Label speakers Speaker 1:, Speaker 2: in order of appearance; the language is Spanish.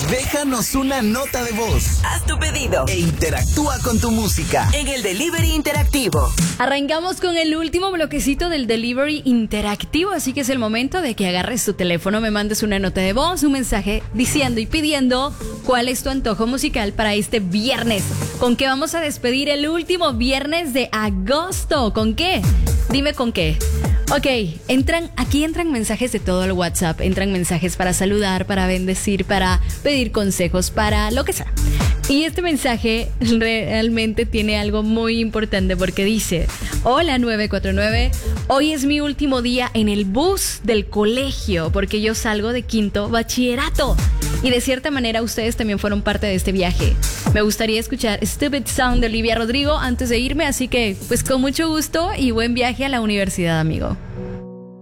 Speaker 1: Déjanos una nota de voz.
Speaker 2: Haz tu pedido
Speaker 1: E interactúa con tu música
Speaker 2: en el Delivery Interactivo.
Speaker 3: Arrancamos con el último bloquecito del Delivery Interactivo, así que es el momento de que agarres tu teléfono, me mandes una nota de voz, un mensaje diciendo y pidiendo cuál es tu antojo musical para este viernes. ¿Con qué vamos a despedir el último viernes de agosto? ¿Con qué? Dime con qué. Ok, aquí entran mensajes de todo el WhatsApp, entran mensajes para saludar, para bendecir, para pedir consejos, para lo que sea. Y este mensaje realmente tiene algo muy importante porque dice: hola 949, hoy es mi último día en el bus del colegio porque yo salgo de quinto bachillerato. Y de cierta manera ustedes también fueron parte de este viaje. Me gustaría escuchar Stupid Sound de Olivia Rodrigo antes de irme, así que pues con mucho gusto y buen viaje a la universidad, amigo.